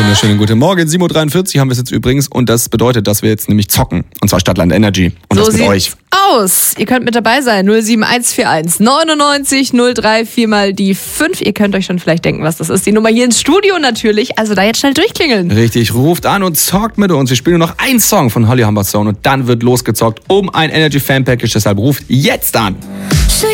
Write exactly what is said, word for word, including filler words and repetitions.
wunderschönen guten Morgen. sieben Uhr dreiundvierzig haben wir es jetzt übrigens und das bedeutet, dass wir jetzt nämlich zocken. Und zwar Stadtland Energy. Und so das mit euch. Aus. Ihr könnt mit dabei sein. null sieben eins vier eins neunundneunzig null drei vier mal die fünf. Ihr könnt euch schon vielleicht denken, was das ist. Die Nummer hier ins Studio natürlich. Also da jetzt schnell durchklingeln. Richtig, ruft an und zockt mit uns. Wir spielen nur noch einen Song von Holly Humberstone und dann wird losgezockt um ein Energy Fan Package. Deshalb ruft jetzt an.